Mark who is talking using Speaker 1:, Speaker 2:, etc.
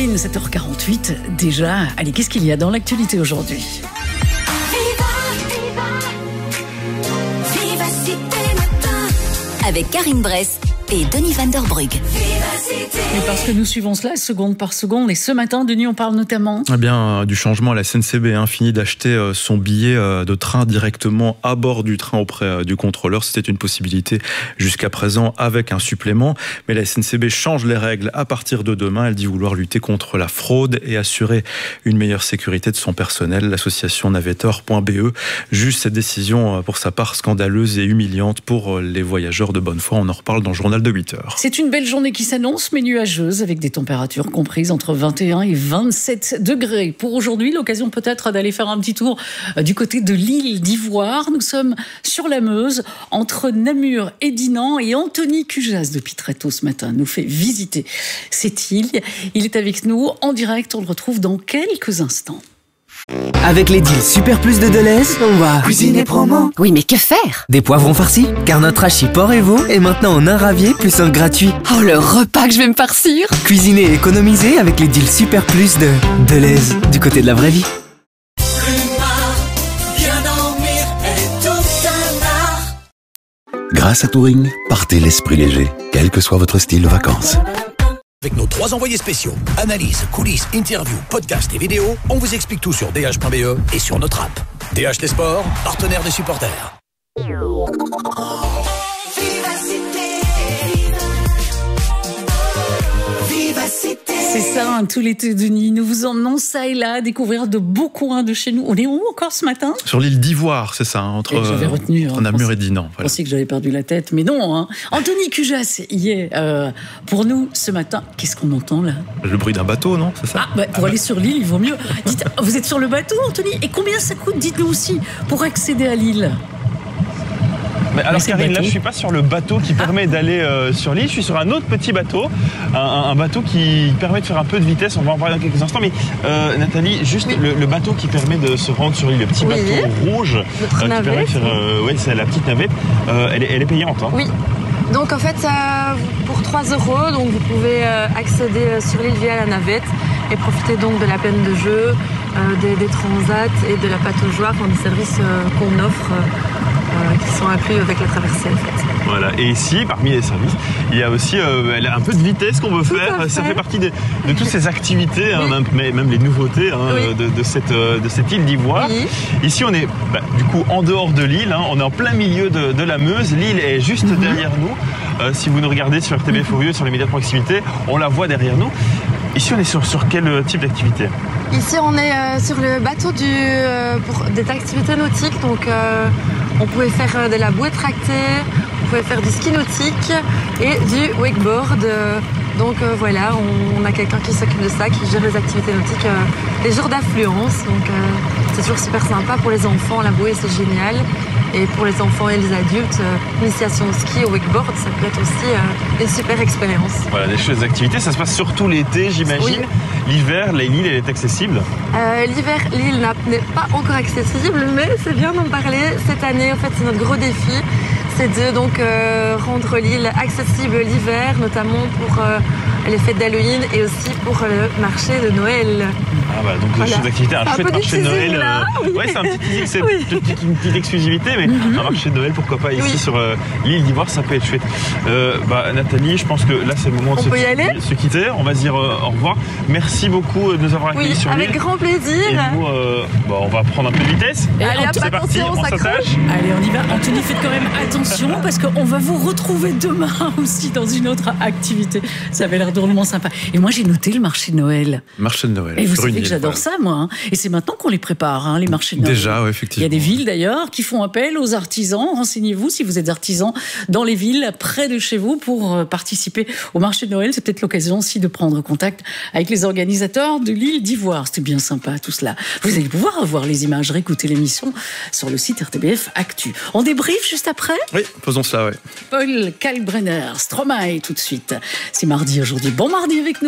Speaker 1: Karine, 7h48 déjà. Allez, qu'est-ce qu'il y a dans l'actualité aujourd'hui ?
Speaker 2: Avec Karine Bress et Denis Van der Brugge.
Speaker 1: Et parce que nous suivons cela seconde par seconde. Et ce matin, Denis, on parle notamment
Speaker 3: du changement à la SNCB. Fini d'acheter son billet de train directement à bord du train auprès du contrôleur. C'était une possibilité jusqu'à présent avec un supplément. Mais la SNCB change les règles à partir de demain. Elle dit vouloir lutter contre la fraude et assurer une meilleure sécurité de son personnel. L'association navetteur.be juge cette décision pour sa part scandaleuse et humiliante pour les voyageurs de bonne foi. On en reparle dans le journal de 8h.
Speaker 1: C'est une belle journée qui s'annonce, mais nuageuse, avec des températures comprises entre 21 et 27 degrés. Pour aujourd'hui, l'occasion peut-être d'aller faire un petit tour du côté de l'île d'Ivoire. Nous sommes sur la Meuse, entre Namur et Dinan, et Anthony Cujas depuis très tôt ce matin nous fait visiter cette île. Il est avec nous en direct, on le retrouve dans quelques instants.
Speaker 4: Avec les deals Super Plus de Deleuze, on va cuisiner promo.
Speaker 2: Oui, mais que faire ?
Speaker 4: Des poivrons farcis, car notre hachis porc et veau est maintenant en un ravier plus un gratuit.
Speaker 2: Oh, le repas que je vais me farcir !
Speaker 4: Cuisiner et économiser avec les deals Super Plus de Deleuze, du côté de la vraie vie.
Speaker 5: Grâce à Touring, partez l'esprit léger, quel que soit votre style de vacances.
Speaker 6: Avec nos 3 envoyés spéciaux, analyse, coulisses, interviews, podcasts et vidéos, on vous explique tout sur dh.be et sur notre app. DH Les Sports, partenaire des supporters.
Speaker 1: C'est ça, tout l'été, Denis. Nous vous emmenons ça et là découvrir de beaux coins de chez nous. On est où encore ce matin ?
Speaker 3: Sur l'île d'Ivoire, c'est ça, entre Namur et Dinan.
Speaker 1: Je pensais que j'avais perdu la tête, mais non. Anthony Cujas y est pour nous ce matin. Qu'est-ce qu'on entend là ?
Speaker 3: Le bruit d'un bateau, non ? C'est ça ?
Speaker 1: Pour aller sur l'île, il vaut mieux. Dites, vous êtes sur le bateau, Anthony ? Et combien ça coûte ? Dites-nous aussi pour accéder à l'île.
Speaker 7: Alors Karine, là je suis pas sur le bateau qui permet d'aller sur l'île, je suis sur un autre petit bateau, un bateau qui permet de faire un peu de vitesse, on va en parler dans quelques instants, mais Nathalie, juste le bateau qui permet de se rendre sur l'île, le petit bateau rouge, qui permet de faire, c'est la petite navette, elle est payante.
Speaker 8: Oui, donc en fait pour 3 €, donc vous pouvez accéder sur l'île via la navette et profiter donc de la peine de jeu, des transats et de la pataugeoire, des services qu'on offre. Qui sont inclus avec la traversée en fait.
Speaker 7: Voilà, et ici, parmi les services, il y a aussi un peu de vitesse qu'on veut faire. Ça fait partie de toutes ces activités, même les nouveautés de cette île d'Ivoire. Oui. Ici, on est du coup en dehors de l'île, on est en plein milieu de la Meuse. L'île est juste derrière nous. Si vous nous regardez sur RTB Fourieux, sur les médias de proximité, on la voit derrière nous. Ici, on est sur quel type d'activité ?
Speaker 8: Ici, on est sur le bateau pour des activités nautiques. Donc, on pouvait faire de la bouée tractée, on pouvait faire du ski nautique et du wakeboard. Donc voilà, on a quelqu'un qui s'occupe de ça, qui gère les activités nautiques les jours d'affluence. Donc c'est toujours super sympa pour les enfants, la bouée c'est génial. Et pour les enfants et les adultes, l'initiation au ski, au wakeboard, ça peut être aussi une super expérience.
Speaker 7: Voilà, des chouettes activités, ça se passe surtout l'été, j'imagine. Oui. L'hiver, l'île, elle est accessible ?
Speaker 8: L'hiver, l'île n'est pas encore accessible, mais c'est bien d'en parler. Cette année, en fait, c'est notre gros défi. C'est de donc rendre l'île accessible l'hiver, notamment pour les fêtes d'Halloween et aussi pour le marché de Noël.
Speaker 7: Donc voilà. Des activités, un chouette marché de Noël. C'est un petit teasing, c'est une petite exclusivité, mais un marché de Noël, pourquoi pas ici sur l'île d'Ivoire, ça peut être chouette. Nathalie, je pense que là c'est le moment de se quitter. On va se dire au revoir. Merci beaucoup de nous avoir accueillis sur l'île.
Speaker 8: Avec grand plaisir.
Speaker 7: Et nous, on va prendre un peu de vitesse.
Speaker 8: Allez,
Speaker 7: c'est parti, on s'attache.
Speaker 1: Allez, on y va. Anthony, faites quand même attention parce qu'on va vous retrouver demain aussi dans une autre activité. Ça avait l'air drôlement sympa. Et moi, j'ai noté le marché de Noël.
Speaker 3: Marché de Noël.
Speaker 1: Et vous savez que j'adore ça, moi. Et c'est maintenant qu'on les prépare, les marchés de Noël.
Speaker 3: Déjà, oui, effectivement.
Speaker 1: Il y a des villes, d'ailleurs, qui font appel aux artisans. Renseignez-vous si vous êtes artisan dans les villes près de chez vous pour participer au marché de Noël. C'est peut-être l'occasion aussi de prendre contact avec les organisateurs de l'île d'Ivoire. C'était bien sympa, tout cela. Vous allez pouvoir voir les images, réécouter l'émission sur le site RTBF Actu. On débriefe juste après ?
Speaker 3: Oui, faisons cela, oui.
Speaker 1: Paul Kalkbrenner, Stromae tout de suite. C'est mardi aujourd'hui. Bon mardi avec nous.